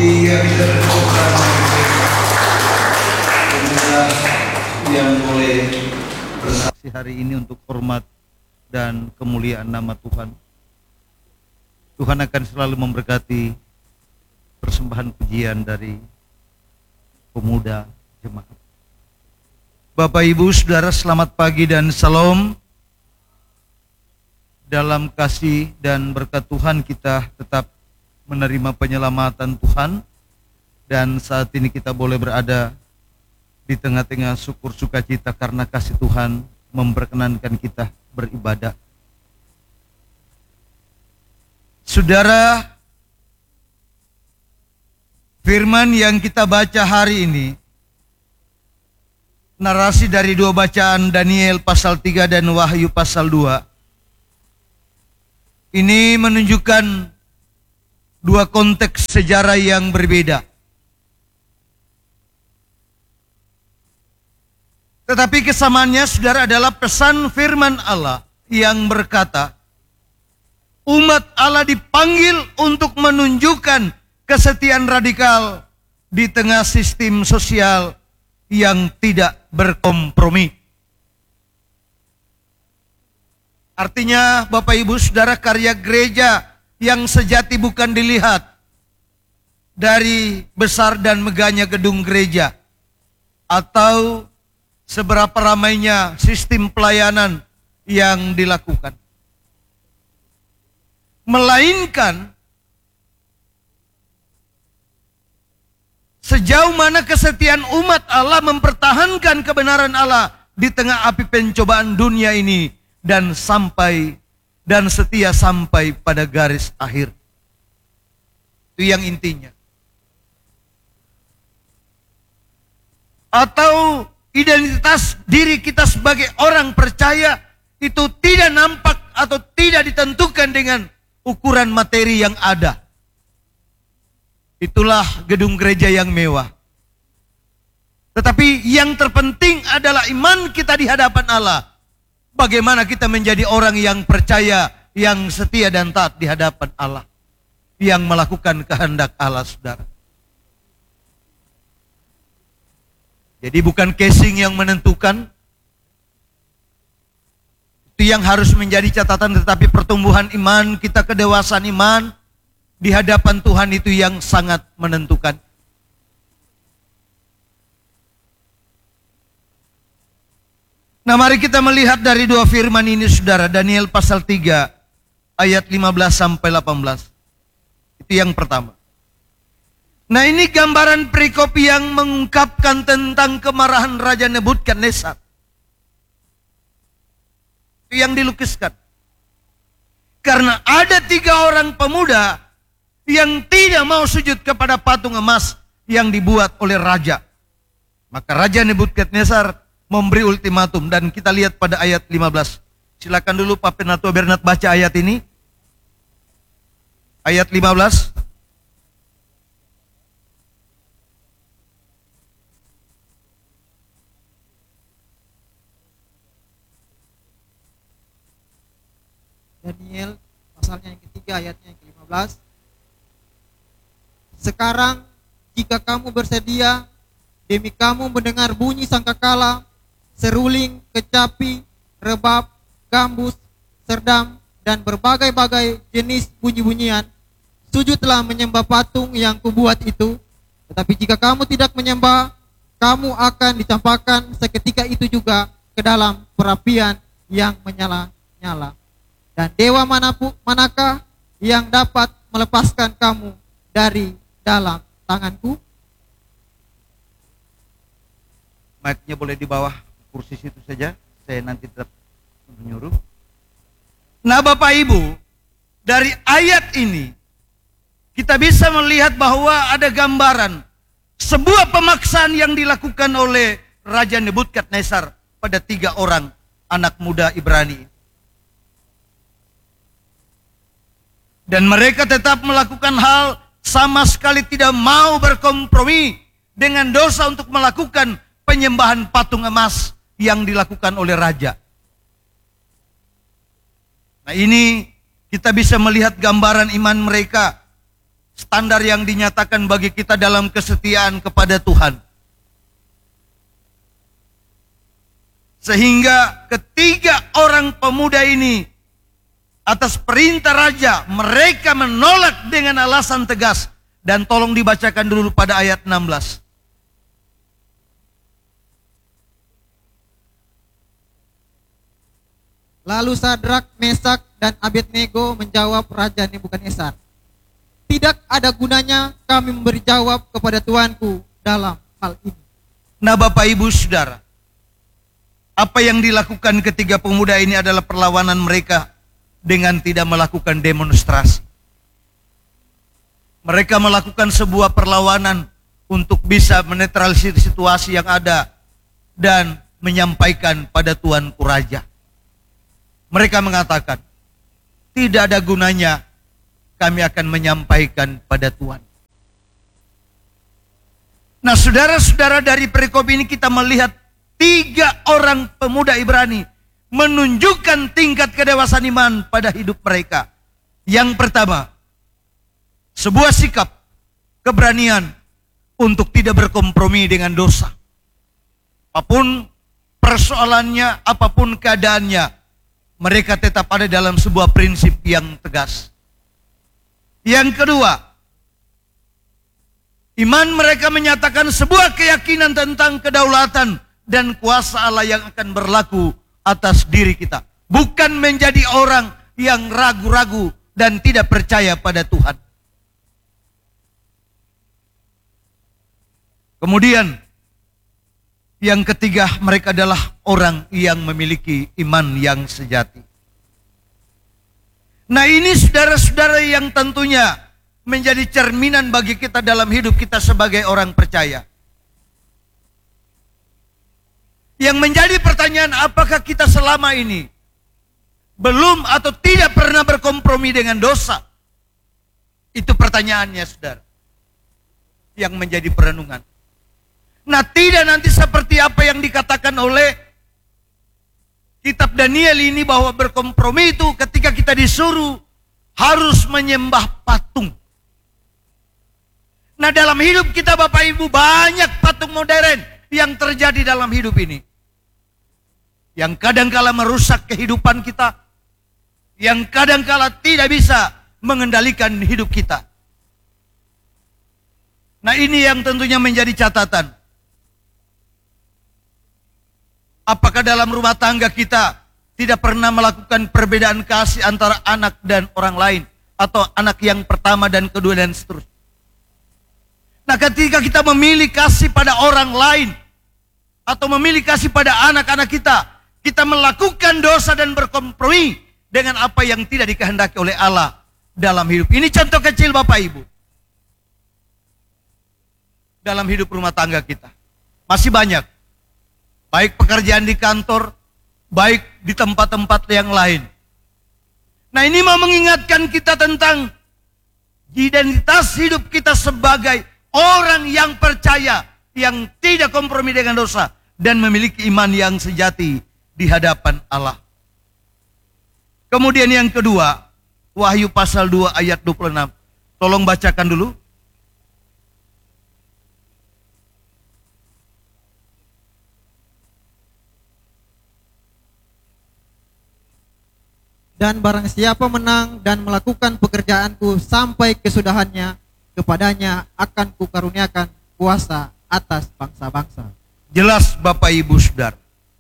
Iya, bisa berdoa. Yang boleh bersaksi hari ini untuk hormat dan kemuliaan nama Tuhan. Tuhan akan selalu memberkati persembahan pujian dari pemuda jemaat. Bapak Ibu Saudara, selamat pagi dan salam. Dalam kasih dan berkat Tuhan kita tetap menerima penyelamatan Tuhan, dan saat ini kita boleh berada di tengah-tengah syukur sukacita karena kasih Tuhan memperkenankan kita beribadah. Saudara, firman yang kita baca hari ini, narasi dari dua bacaan Daniel pasal 3 dan Wahyu pasal 2, ini menunjukkan dua konteks sejarah yang berbeda. Tetapi kesamaannya, saudara, adalah pesan firman Allah yang berkata, umat Allah dipanggil untuk menunjukkan kesetiaan radikal di tengah sistem sosial yang tidak berkompromi. Artinya, Bapak Ibu Saudara, karya gereja yang sejati bukan dilihat dari besar dan megahnya gedung gereja atau seberapa ramainya sistem pelayanan yang dilakukan, melainkan sejauh mana kesetiaan umat Allah mempertahankan kebenaran Allah di tengah api pencobaan dunia ini dan setia sampai pada garis akhir. Itu yang intinya. Atau identitas diri kita sebagai orang percaya itu tidak nampak atau tidak ditentukan dengan ukuran materi yang ada. Itulah gedung gereja yang mewah. Tetapi yang terpenting adalah iman kita di hadapan Allah. Bagaimana kita menjadi orang yang percaya, yang setia dan taat di hadapan Allah, yang melakukan kehendak Allah, saudara. Jadi bukan casing yang menentukan, itu yang harus menjadi catatan, tetapi pertumbuhan iman kita, kedewasaan iman di hadapan Tuhan itu yang sangat menentukan. Nah, mari kita melihat dari dua firman ini, saudara. Daniel pasal 3 ayat 15 sampai 18. Itu yang pertama. Nah, ini gambaran perikop yang mengungkapkan tentang kemarahan Raja Nebukadnezar. Itu yang dilukiskan. Karena ada 3 orang pemuda yang tidak mau sujud kepada patung emas yang dibuat oleh raja. Maka Raja Nebukadnezar memberi ultimatum, dan kita lihat pada ayat 15. Silakan dulu Pak Penatua Bernat baca ayat ini. Ayat 15. Daniel pasalnya yang ketiga ayatnya yang ke-15. Sekarang jika kamu bersedia, demi kamu mendengar bunyi sangkakala, seruling, kecapi, rebab, gambus, serdam, dan berbagai-bagai jenis bunyi-bunyian, sujudlah menyembah patung yang kubuat itu. Tetapi jika kamu tidak menyembah, kamu akan dicampakkan seketika itu juga ke dalam perapian yang menyala-nyala. Dan dewa manakah yang dapat melepaskan kamu dari dalam tanganku? Mic-nya boleh di bawah kursi situ saja, saya nanti tetap menyuruh. Nah, Bapak Ibu, dari ayat ini kita bisa melihat bahwa ada gambaran sebuah pemaksaan yang dilakukan oleh Raja Nebukadnezar pada 3 orang anak muda Ibrani. Dan mereka tetap melakukan hal, sama sekali tidak mau berkompromi dengan dosa untuk melakukan penyembahan patung emas yang dilakukan oleh raja. Nah, ini kita bisa melihat gambaran iman mereka standar yang dinyatakan bagi kita dalam kesetiaan kepada Tuhan. Sehingga ketiga orang pemuda ini atas perintah raja mereka menolak dengan alasan tegas. Dan tolong dibacakan dulu pada ayat 16. Lalu Sadrak, Mesak, dan Abednego menjawab Raja Nebukadnezar, tidak ada gunanya kami memberi jawab kepada Tuanku dalam hal ini. Nah Bapak Ibu Saudara, apa yang dilakukan ketiga pemuda ini adalah perlawanan mereka dengan tidak melakukan demonstrasi. Mereka melakukan sebuah perlawanan untuk bisa menetralisir situasi yang ada dan menyampaikan pada Tuanku Raja. Mereka mengatakan, tidak ada gunanya kami akan menyampaikan pada Tuhan. Nah saudara-saudara, dari perikop ini kita melihat tiga orang pemuda Ibrani menunjukkan tingkat kedewasaan iman pada hidup mereka. Yang pertama, sebuah sikap keberanian untuk tidak berkompromi dengan dosa. Apapun persoalannya, apapun keadaannya, mereka tetap ada dalam sebuah prinsip yang tegas. Yang kedua, iman mereka menyatakan sebuah keyakinan tentang kedaulatan dan kuasa Allah yang akan berlaku atas diri kita. Bukan menjadi orang yang ragu-ragu dan tidak percaya pada Tuhan. Kemudian, yang ketiga, mereka adalah orang yang memiliki iman yang sejati. Nah ini saudara-saudara yang tentunya menjadi cerminan bagi kita dalam hidup kita sebagai orang percaya. Yang menjadi pertanyaan, apakah kita selama ini belum atau tidak pernah berkompromi dengan dosa? Itu pertanyaannya saudara, yang menjadi perenungan. Nah tidak nanti seperti apa yang dikatakan oleh kitab Daniel ini, bahwa berkompromi itu ketika kita disuruh harus menyembah patung. Nah dalam hidup kita Bapak Ibu, banyak patung modern yang terjadi dalam hidup ini, yang kadangkala merusak kehidupan kita, yang kadangkala tidak bisa mengendalikan hidup kita. Nah ini yang tentunya menjadi catatan. Apakah dalam rumah tangga kita tidak pernah melakukan perbedaan kasih antara anak dan orang lain, atau anak yang pertama dan kedua dan seterusnya? Nah ketika kita memilih kasih pada orang lain atau memilih kasih pada anak-anak kita, kita melakukan dosa dan berkompromi dengan apa yang tidak dikehendaki oleh Allah dalam hidup. Ini contoh kecil Bapak Ibu. Dalam hidup rumah tangga kita masih banyak, baik pekerjaan di kantor, baik di tempat-tempat yang lain. Nah ini mau mengingatkan kita tentang identitas hidup kita sebagai orang yang percaya, yang tidak kompromi dengan dosa, dan memiliki iman yang sejati di hadapan Allah. Kemudian yang kedua, Wahyu pasal 2 ayat 26. Tolong bacakan dulu. Dan barang siapa menang dan melakukan pekerjaanku sampai kesudahannya, kepadanya akan kukaruniakan kuasa atas bangsa-bangsa. Jelas Bapak Ibu Saudara.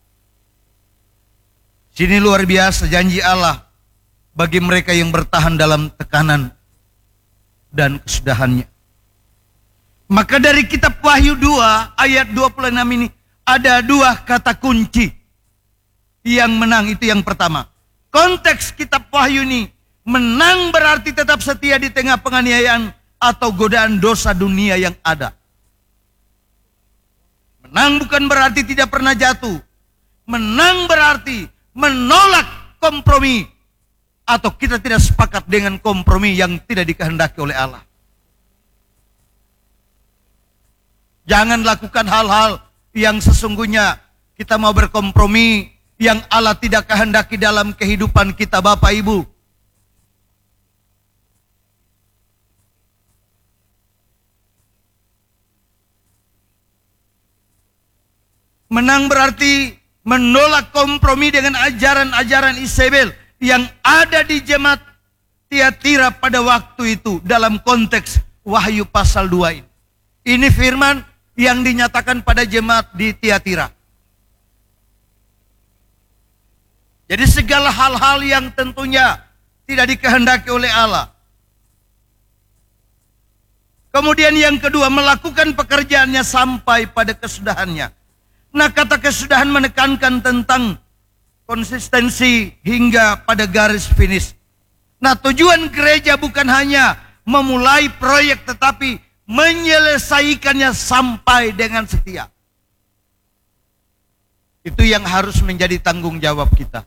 Sini luar biasa janji Allah bagi mereka yang bertahan dalam tekanan dan kesudahannya. Maka dari kitab Wahyu 2 ayat 26 ini ada dua kata kunci yang menang. Itu yang pertama. Konteks kitab Wahyu ini, menang berarti tetap setia di tengah penganiayaan atau godaan dosa dunia yang ada. Menang bukan berarti tidak pernah jatuh. Menang berarti menolak kompromi, atau kita tidak sepakat dengan kompromi yang tidak dikehendaki oleh Allah. Jangan lakukan hal-hal yang sesungguhnya kita mau berkompromi yang Allah tidak kehendaki dalam kehidupan kita Bapak Ibu. Menang berarti menolak kompromi dengan ajaran-ajaran Isabel yang ada di jemaat Tiatira pada waktu itu dalam konteks Wahyu pasal 2 ini. Ini firman yang dinyatakan pada jemaat di Tiatira. Jadi segala hal-hal yang tentunya tidak dikehendaki oleh Allah. Kemudian yang kedua, melakukan pekerjaannya sampai pada kesudahannya. Nah, kata kesudahan menekankan tentang konsistensi hingga pada garis finish. Nah, tujuan gereja bukan hanya memulai proyek tetapi menyelesaikannya sampai dengan setia. Itu yang harus menjadi tanggung jawab kita.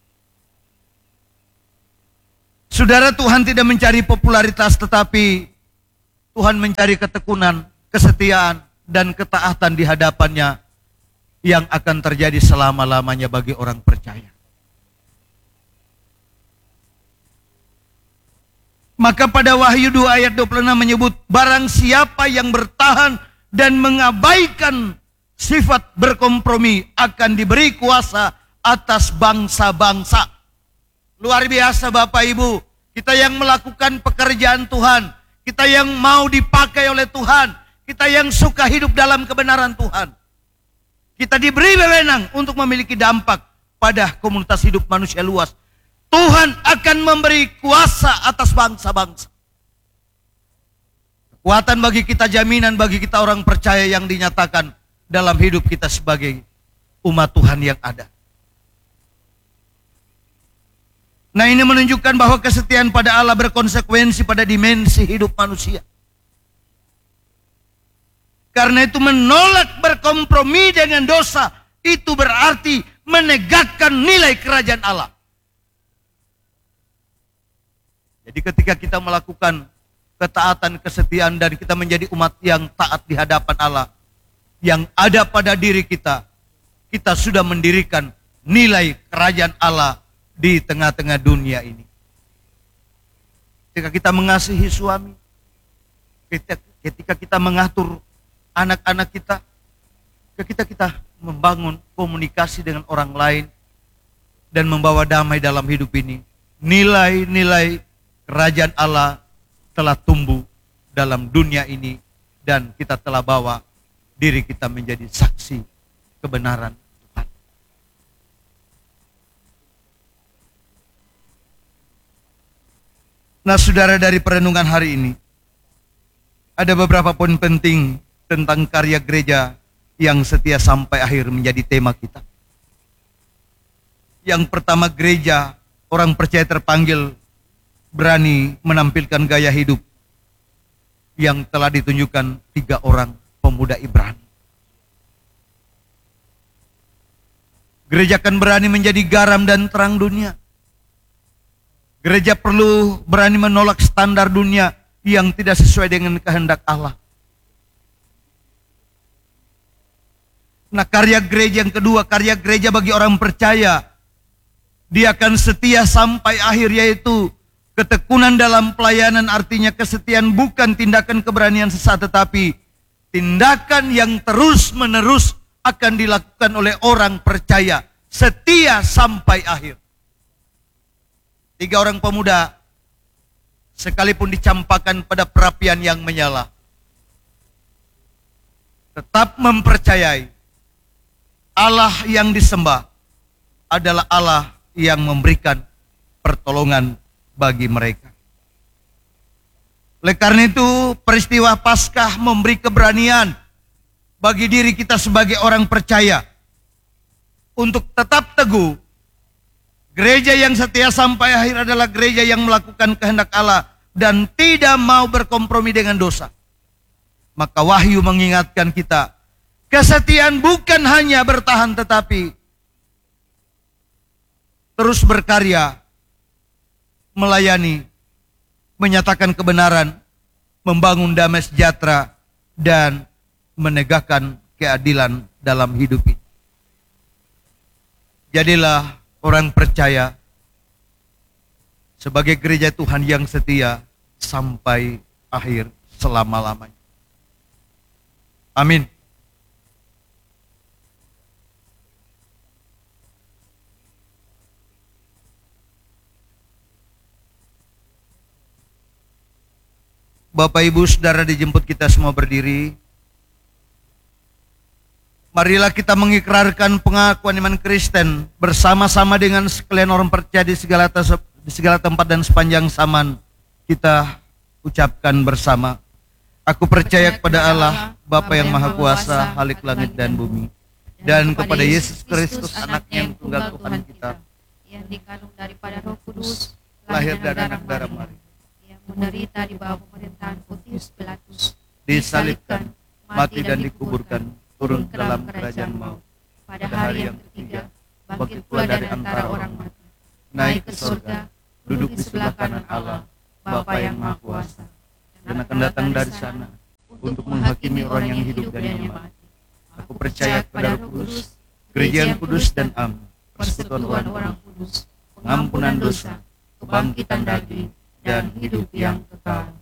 Saudara, Tuhan tidak mencari popularitas tetapi Tuhan mencari ketekunan, kesetiaan, dan ketaatan di hadapannya yang akan terjadi selama-lamanya bagi orang percaya. Maka pada Wahyu 2 ayat 26 menyebut, barang siapa yang bertahan dan mengabaikan sifat berkompromi akan diberi kuasa atas bangsa-bangsa. Luar biasa Bapak Ibu, kita yang melakukan pekerjaan Tuhan, kita yang mau dipakai oleh Tuhan, kita yang suka hidup dalam kebenaran Tuhan. Kita diberi wewenang untuk memiliki dampak pada komunitas hidup manusia luas. Tuhan akan memberi kuasa atas bangsa-bangsa. Kekuatan bagi kita, jaminan bagi kita orang percaya yang dinyatakan dalam hidup kita sebagai umat Tuhan yang ada. Nah, ini menunjukkan bahwa kesetiaan pada Allah berkonsekuensi pada dimensi hidup manusia. Karena itu menolak berkompromi dengan dosa itu berarti menegakkan nilai kerajaan Allah. Jadi ketika kita melakukan ketaatan, kesetiaan dan kita menjadi umat yang taat di hadapan Allah, yang ada pada diri kita, kita sudah mendirikan nilai kerajaan Allah di tengah-tengah dunia ini. Ketika kita mengasihi suami, ketika kita mengatur anak-anak kita, ketika kita membangun komunikasi dengan orang lain dan membawa damai dalam hidup ini, nilai-nilai kerajaan Allah telah tumbuh dalam dunia ini dan kita telah bawa diri kita menjadi saksi kebenaran Tuhan. Nah, saudara, dari perenungan hari ini ada beberapa poin penting tentang karya gereja yang setia sampai akhir menjadi tema kita. Yang pertama, gereja orang percaya terpanggil berani menampilkan gaya hidup yang telah ditunjukkan 3 orang pemuda Ibrani. Gereja akan berani menjadi garam dan terang dunia. Gereja perlu berani menolak standar dunia yang tidak sesuai dengan kehendak Allah. Nah, karya gereja yang kedua, karya gereja bagi orang percaya, dia akan setia sampai akhir, yaitu ketekunan dalam pelayanan. Artinya kesetiaan bukan tindakan keberanian sesaat, tetapi tindakan yang terus menerus akan dilakukan oleh orang percaya, setia sampai akhir. 3 orang pemuda sekalipun dicampakkan pada perapian yang menyala, tetap mempercayai Allah yang disembah adalah Allah yang memberikan pertolongan bagi mereka. Oleh karena itu, peristiwa Paskah memberi keberanian bagi diri kita sebagai orang percaya untuk tetap teguh. Gereja yang setia sampai akhir adalah gereja yang melakukan kehendak Allah dan tidak mau berkompromi dengan dosa. Maka Wahyu mengingatkan kita, kesetiaan bukan hanya bertahan tetapi terus berkarya, melayani, menyatakan kebenaran, membangun damai sejahtera, dan menegakkan keadilan dalam hidup ini. Jadilah orang percaya sebagai gereja Tuhan yang setia sampai akhir selama-lamanya. Amin. Bapak Ibu Saudara dijemput kita semua berdiri. Marilah kita mengikrarkan pengakuan iman Kristen bersama-sama dengan sekalian orang percaya di segala tempat dan sepanjang zaman. Kita ucapkan bersama. Aku percaya kepada Allah, Bapa yang Maha Kuasa, Khalik langit dan bumi, dan kepada Yesus Kristus, anaknya yang tunggal Tuhan kita, yang dikandung daripada Roh Kudus, lahir dari anak darah Maria, yang menderita di bawah pemerintahan Pontius Pilatus, disalibkan, mati dan dikuburkan, turun ke dalam kerajaan maut. pada hari yang ketiga, bangkit pula dari antara orang mati, Naik ke surga, duduk di sebelah kanan Allah, Bapa yang Maha Kuasa, dan akan datang dari sana untuk menghakimi orang yang hidup dan yang mati. Aku percaya kepada Roh Kudus, Gereja yang kudus dan am, persekutuan orang kudus, pengampunan dosa, kebangkitan daging, dan hidup yang kekal.